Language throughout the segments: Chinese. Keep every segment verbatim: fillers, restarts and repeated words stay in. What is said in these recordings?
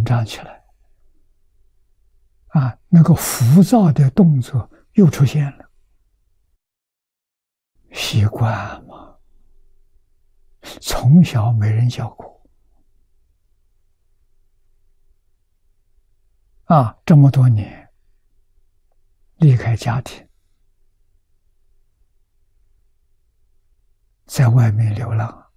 张起来，啊，那个浮躁的动作又出现了。习惯嘛，从小没人教过，啊，这么多年离开家庭，在外面流浪，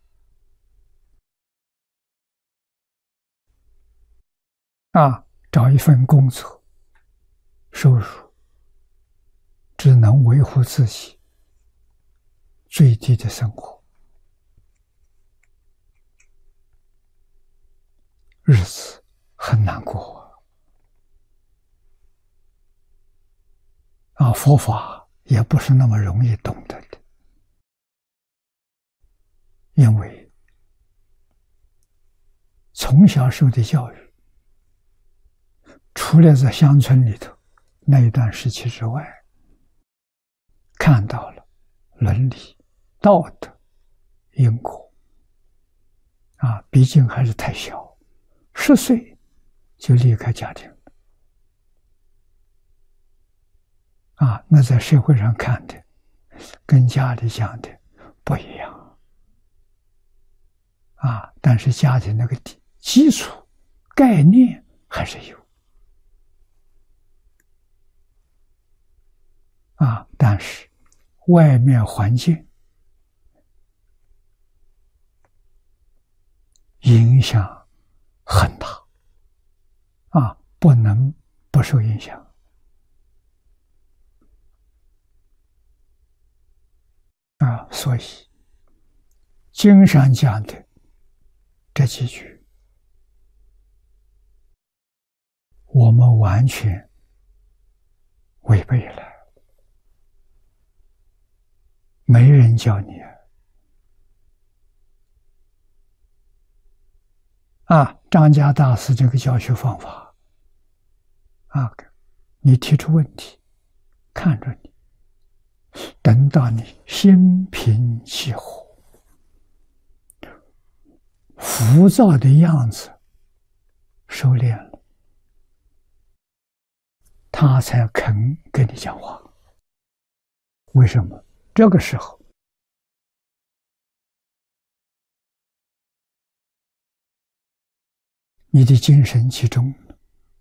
啊，找一份工作，收入只能维护自己最低的生活，日子很难过啊！佛法也不是那么容易懂得的，因为从小受的教育，除了在乡村里头那一段时期之外，看到了伦理、道德、因果，啊，毕竟还是太小，十岁就离开家庭，啊，那在社会上看的，跟家里讲的不一样，啊，但是家庭那个基础概念还是有，啊，但是外面环境影响很大，啊，不能不受影响。啊，所以经上讲的这几句，我们完全违背了，没人教你啊！啊，张家大师这个教学方法，啊，你提出问题，看着你，等到你心平气和，浮躁的样子收敛了，他才肯跟你讲话。为什么？这个时候你的精神集中了。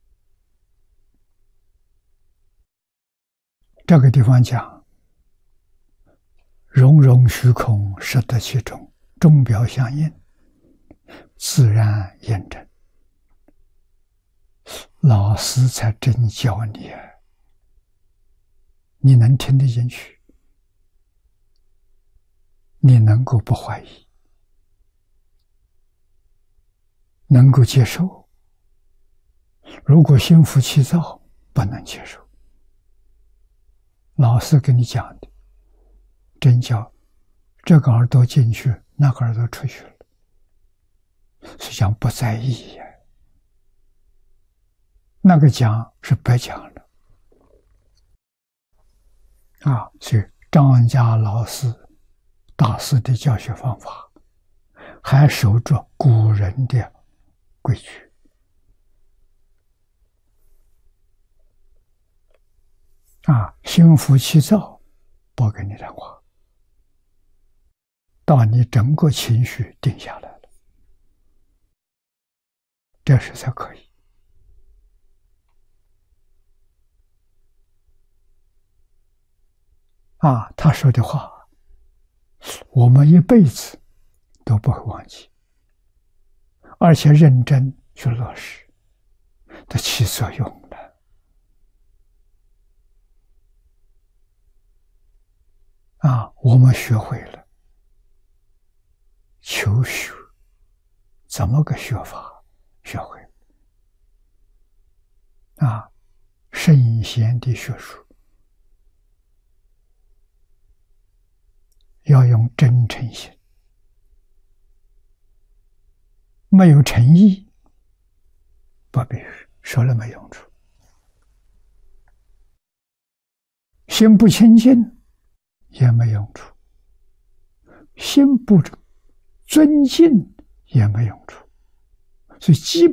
这个地方讲融融虚空，实得其中，中表相应，自然验证。老师才真教你啊，你能听得进去，你能够不怀疑，能够接受。如果心浮气躁，不能接受。老师跟你讲的真教，这个耳朵进去，那个耳朵出去了，实际上不在意呀。那个讲是白讲了啊，所以张家老师大师的教学方法还守着古人的规矩啊，心浮气躁不跟你谈话，到你整个情绪定下来了，这时才可以。啊，他说的话，我们一辈子都不会忘记，而且认真去落实，它起作用了。啊，我们学会了求学，怎么个学法？学会了啊，圣贤的学术要用真诚心，没有诚意，不必说了没用处。心不清净也没用处，心不尊敬也没用处，所以基